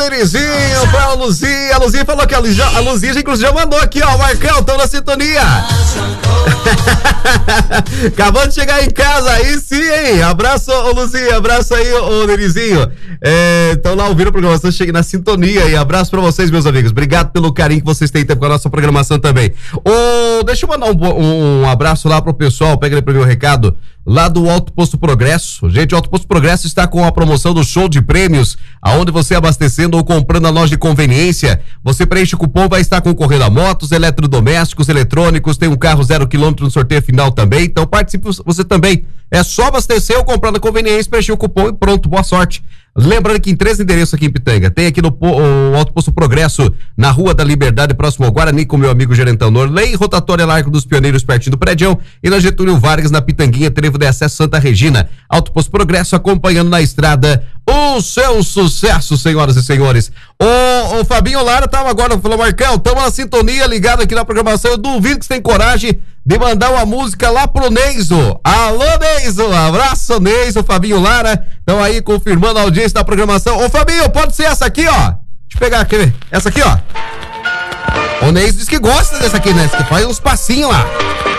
Nerizinho, pra Luzia. A Luzia falou que a Luzia inclusive já mandou aqui, ó. Marcão, tão na sintonia. Acabando de chegar em casa, aí sim, hein? Abraço, ô Luzia, abraço aí, ô Nerizinho. Estão lá ouvindo a programação, cheguei na sintonia e abraço pra vocês, meus amigos. Obrigado pelo carinho que vocês têm com a nossa programação também. Deixa eu mandar um abraço lá pro pessoal, pega aí pro meu recado, lá do Alto Posto Progresso. Gente, o Alto Posto Progresso está com a promoção do show de prêmios, aonde você abastecendo ou comprando na loja de conveniência, você preenche o cupom, vai estar concorrendo a motos, eletrodomésticos, eletrônicos, tem um carro 0 km no sorteio final também, então participe você também. É só abastecer ou comprar na conveniência, preencher o cupom e pronto, boa sorte. Lembrando que em 3 endereços aqui em Pitanga, tem aqui no Alto Posto Progresso, na Rua da Liberdade, próximo ao Guarani, com meu amigo Gerentão Norley, Rotatória Largo dos Pioneiros, pertinho do Prédio, e na Getúlio Vargas, na Pitanguinha, trevo de acesso Santa Regina. Alto Posto Progresso, acompanhando na estrada o seu sucesso, senhoras e senhores. O Fabinho Lara tava agora, falou, Marcão, tamo na sintonia, ligado aqui na programação, eu duvido que você tem coragem de mandar uma música lá pro Neiso. Alô, Neiso, abraço, Neiso, Fabinho Lara, estão aí confirmando a audiência da programação. Ô, Fabinho, pode ser essa aqui, ó. Deixa eu pegar aqui, essa aqui, ó. O Neiso diz que gosta dessa aqui, né? Que faz uns passinhos lá.